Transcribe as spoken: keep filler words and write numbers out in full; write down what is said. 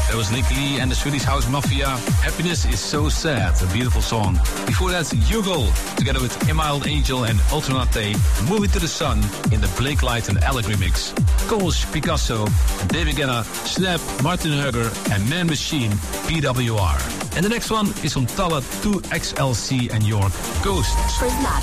That was Nick Lee and the Swedish House Mafia. Happiness is so sad, a beautiful song. Before that, Hugo, together with Emild Angel and Alternate, Moving to the Sun in the Blake Light and Alec remix. Coles, Picasso, David Guetta, Snap, Martin Hugger, and Man Machine, P W R. And the next one is from Tala two X L C and York, Ghosts.